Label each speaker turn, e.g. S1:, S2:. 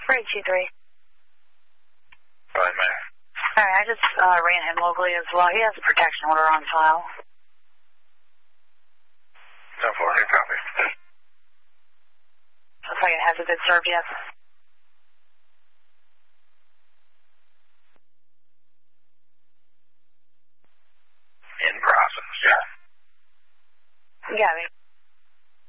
S1: For HC3.
S2: Fine, man.
S1: Alright, I just ran him locally as well. He has a protection order on file.
S2: 10-4, new copy.
S1: Looks like it hasn't been served yet.
S2: In process, yeah.
S1: You got me.